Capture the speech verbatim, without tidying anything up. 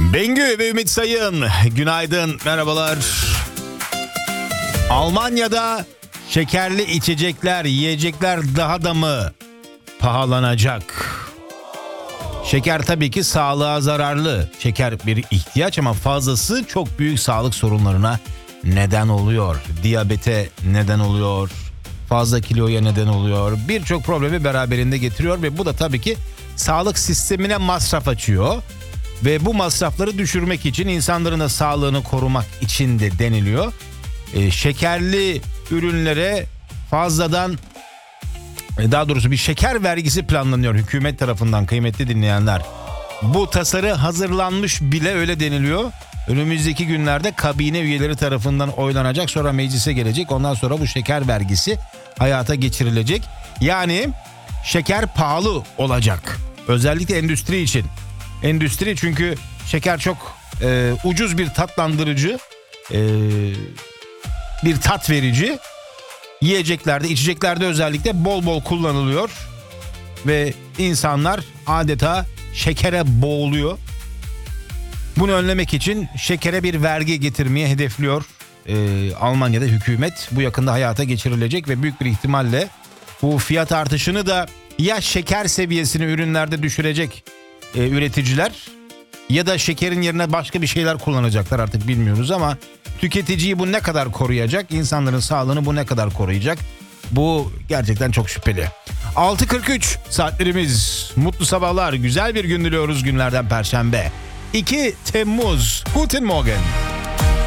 Bengü ve Ümit Sayın, günaydın, merhabalar. Almanya'da şekerli içecekler, yiyecekler daha da mı pahalanacak? Şeker tabii ki sağlığa zararlı. Şeker bir ihtiyaç ama fazlası çok büyük sağlık sorunlarına neden oluyor. Diyabete neden oluyor. Fazla kiloya neden oluyor. Birçok problemi beraberinde getiriyor ve bu da tabii ki sağlık sistemine masraf açıyor. Ve bu masrafları düşürmek için, insanların da sağlığını korumak için de deniliyor. E, şekerli ürünlere fazladan, daha doğrusu bir şeker vergisi planlanıyor hükümet tarafından, kıymetli dinleyenler. Bu tasarı hazırlanmış bile, öyle deniliyor. Önümüzdeki günlerde kabine üyeleri tarafından oylanacak, sonra meclise gelecek. Ondan sonra bu şeker vergisi hayata geçirilecek. Yani şeker pahalı olacak. Özellikle endüstri için. Endüstri çünkü şeker çok e, ucuz bir tatlandırıcı, e, bir tat verici. Yiyeceklerde, içeceklerde özellikle bol bol kullanılıyor. Ve insanlar adeta şekere boğuluyor. Bunu önlemek için şekere bir vergi getirmeye hedefliyor e, Almanya'da hükümet. Bu yakında hayata geçirilecek ve büyük bir ihtimalle bu fiyat artışını da ya şeker seviyesini ürünlerde düşürecek e, üreticiler ya da şekerin yerine başka bir şeyler kullanacaklar, artık bilmiyoruz ama tüketiciyi bu ne kadar koruyacak, insanların sağlığını bu ne kadar koruyacak, bu gerçekten çok şüpheli. altı kırk üç saatlerimiz, mutlu sabahlar, güzel bir gün diliyoruz, günlerden Perşembe iki Temmuz. Guten Morgen.